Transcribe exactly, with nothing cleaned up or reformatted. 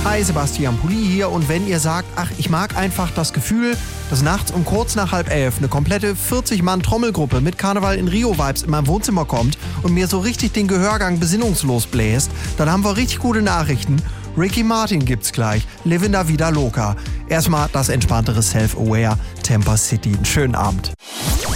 Hi, Sebastian Pulli hier und wenn ihr sagt, ach, ich mag einfach das Gefühl, dass nachts um kurz nach halb elf eine komplette vierzig Mann Trommelgruppe mit Karneval in Rio-Vibes in mein Wohnzimmer kommt und mir so richtig den Gehörgang besinnungslos bläst, dann haben wir richtig gute Nachrichten. Ricky Martin gibt's gleich, Livin' La Vida Loca. Erstmal das entspanntere Self-Aware Temper City. Einen schönen Abend.